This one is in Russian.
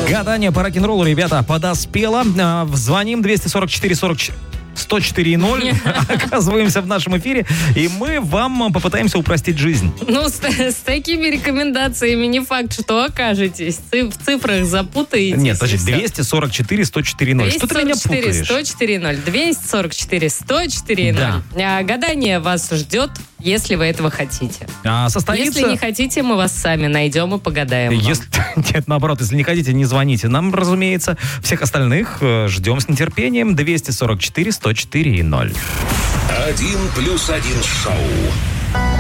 Гадание по рок-н-роллу, ребята, подоспело. Звоним 244-104-0. Оказываемся в нашем эфире, и мы вам попытаемся упростить жизнь. Ну, с такими рекомендациями не факт, что окажетесь. В цифрах запутаетесь. Нет, подожди, 244-104-0. Что ты меня путаешь? 244-104-0. 244-104-0. Да. Гадание вас ждет, если вы этого хотите. Состоится... Если не хотите, мы вас сами найдем и погадаем вам. Нет, наоборот, если не хотите, не звоните нам, разумеется. Всех остальных ждем с нетерпением. 244-104-0. 1+1 шоу.